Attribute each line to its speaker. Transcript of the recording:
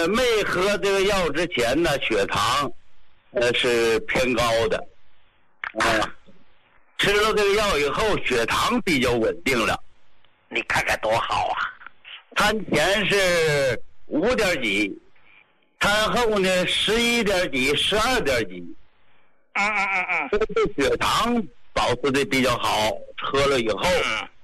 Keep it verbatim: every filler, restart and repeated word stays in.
Speaker 1: 呃，没喝这个药之前呢，血糖呃是偏高的，呃，吃了这个药以后，血糖比较稳定了。
Speaker 2: 你看看多好啊！
Speaker 1: 餐前是五点几，餐后呢十一点几、十二点几。
Speaker 2: 嗯嗯嗯嗯，
Speaker 1: 这个血糖保持的比较好，喝了以后。
Speaker 2: 嗯